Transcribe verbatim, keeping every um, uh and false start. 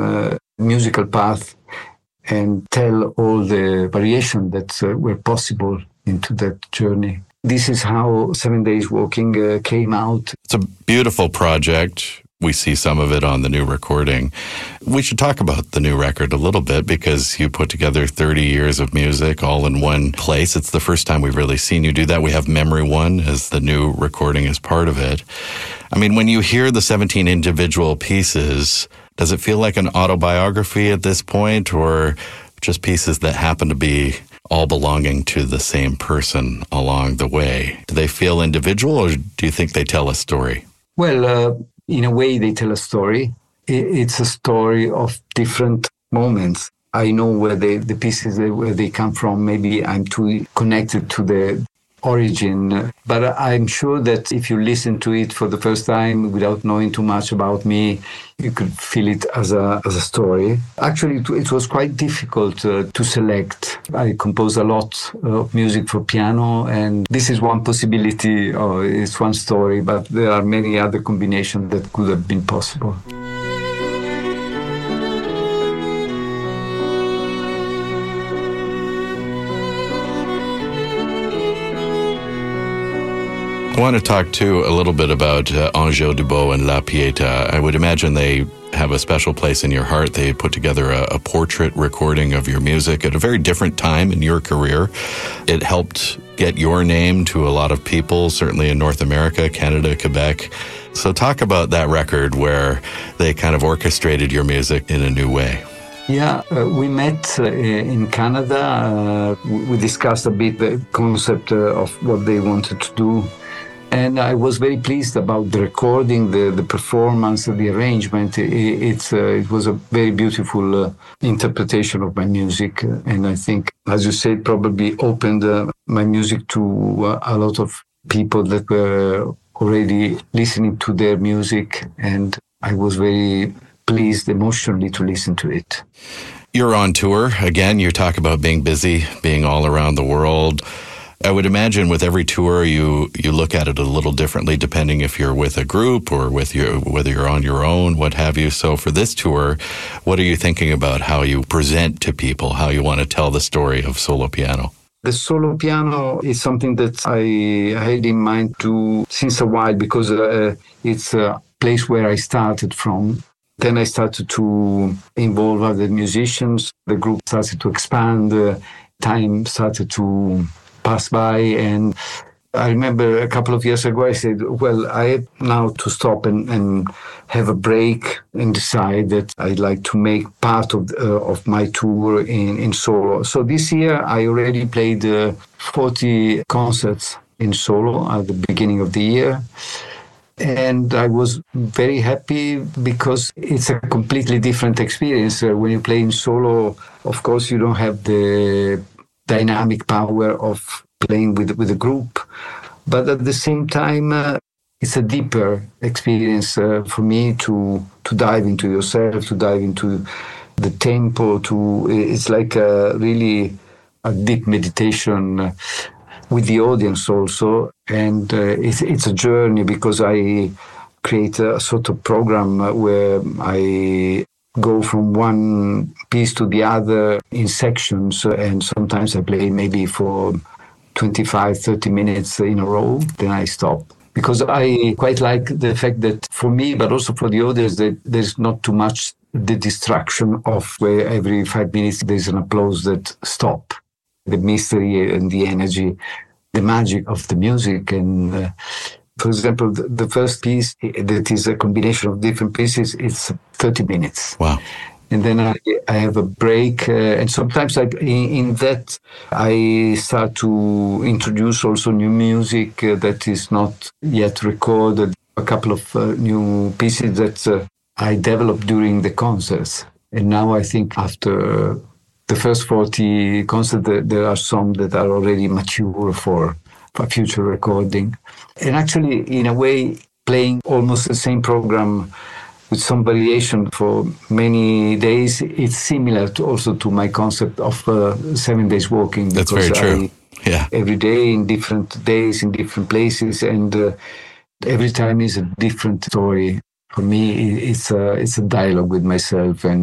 uh, musical path and tell all the variation that uh, were possible into that journey. This is how Seven Days Walking uh, came out. It's a beautiful project. We see some of it on the new recording. We should talk about the new record a little bit because you put together thirty years of music all in one place. It's the first time we've really seen you do that. We have Memory One as the new recording as part of it. I mean, when you hear the seventeen individual pieces, does it feel like an autobiography at this point, or just pieces that happen to be all belonging to the same person along the way? Do they feel individual, or do you think they tell a story? Well, uh, in a way, they tell a story. It's a story of different moments. I know where they, the pieces, where they come from. Maybe I'm too connected to the origin, but I'm sure that if you listen to it for the first time without knowing too much about me, you could feel it as a as a story. Actually, it, it was quite difficult uh, to select. I compose a lot of music for piano, and this is one possibility, or it's one story, but there are many other combinations that could have been possible. I want to talk, too, a little bit about uh, Angel Dubaux and La Pieta. I would imagine they have a special place in your heart. They put together a, a portrait recording of your music at a very different time in your career. It helped get your name to a lot of people, certainly in North America, Canada, Quebec. So talk about that record where they kind of orchestrated your music in a new way. Yeah, uh, we met uh, in Canada. Uh, we discussed a bit the concept uh, of what they wanted to do. And I was very pleased about the recording, the, the performance, the arrangement. It, it's, uh, it was a very beautiful uh, interpretation of my music. And I think, as you said, probably opened uh, my music to uh, a lot of people that were already listening to their music. And I was very pleased emotionally to listen to it. You're on tour. Again, you talk about being busy, being all around the world. I would imagine with every tour, you, you look at it a little differently depending if you're with a group or with your, whether you're on your own, what have you. So for this tour, what are you thinking about how you present to people, how you want to tell the story of solo piano? The solo piano is something that I had in mind to since a while because uh, it's a place where I started from. Then I started to involve other musicians. The group started to expand. Uh, time started to pass by, and I remember a couple of years ago I said, well, I have now to stop and, and have a break and decide that I'd like to make part of uh, of my tour in, in solo. So this year I already played uh, forty concerts in solo at the beginning of the year. And I was very happy because it's a completely different experience. Uh, when you play in solo, of course, you don't have the dynamic power of playing with with a group, but at the same time, uh, it's a deeper experience uh, for me to to dive into yourself, to dive into the tempo. To it's like a, really a deep meditation uh, with the audience also, and uh, it's it's a journey because I create a sort of program where I go from one piece to the other in sections, and sometimes I play maybe for twenty-five, thirty minutes in a row, then I stop. Because I quite like the fact that for me, but also for the audience, that there's not too much the distraction of where every five minutes there's an applause that stop. The mystery and the energy, the magic of the music. And uh, for example, the, the first piece that is a combination of different pieces, it's thirty minutes. Wow. And then I, I have a break. Uh, and sometimes I, in, in that, I start to introduce also new music uh, that is not yet recorded. A couple of uh, new pieces that uh, I developed during the concerts. And now I think after the first forty concerts, there are some that are already mature for, for future recording. And actually, in a way, playing almost the same program with some variation for many days, it's similar to also to my concept of uh, seven days walking. That's very true. I, yeah. Every day in different days, in different places, and uh, every time is a different story. For me, it's a, it's a dialogue with myself, and